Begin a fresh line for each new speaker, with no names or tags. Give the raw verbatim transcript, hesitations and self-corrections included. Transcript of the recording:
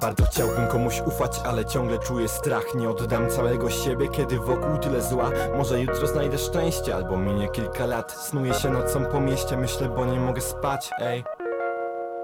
Bardzo chciałbym komuś ufać, ale ciągle czuję strach. Nie oddam całego siebie, kiedy wokół tyle zła. Może jutro znajdę szczęście, albo minie kilka lat. Snuję się nocą po mieście, myślę, bo nie mogę spać, ej.